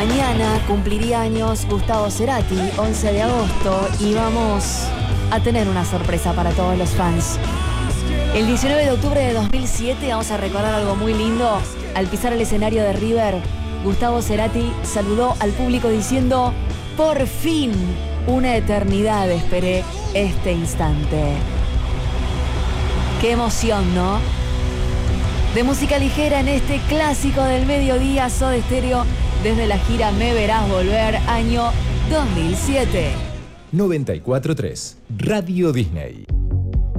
Mañana cumpliría años Gustavo Cerati, 11 de agosto, y vamos a tener una sorpresa para todos los fans. El 19 de octubre de 2007 vamos a recordar algo muy lindo. Al pisar el escenario de River, Gustavo Cerati saludó al público diciendo: por fin, una eternidad esperé este instante. Qué emoción, ¿no? De música ligera en este clásico del mediodía, Soda Stereo, desde la gira Me Verás Volver, año 2007. 94.3 Radio Disney.